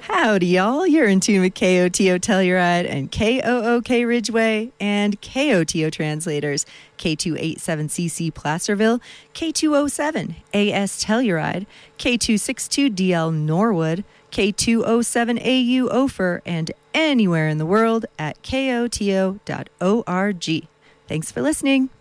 Howdy, y'all. You're in tune with KOTO Telluride and KOOK Ridgeway and KOTO translators K287CC Placerville, K207 AS Telluride, K262DL Norwood, K207AU Ophir, and anywhere in the world at KOTO.org. Thanks for listening.